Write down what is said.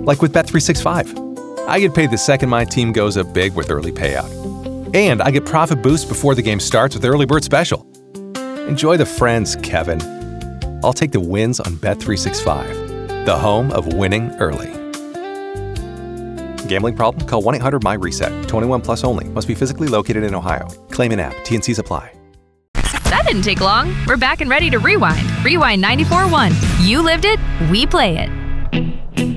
Like with Bet365. I get paid the second my team goes up big with early payout. And I get profit boost before the game starts with Early Bird Special. Enjoy the friends, Kevin. I'll take the wins on Bet365, the home of winning early. Gambling problem? Call 1-800-MY-RESET. 21 plus only. Must be physically located in Ohio. Claim in app. T&Cs apply. That didn't take long. We're back and ready to rewind. Rewind 94.1. You lived it, we play it.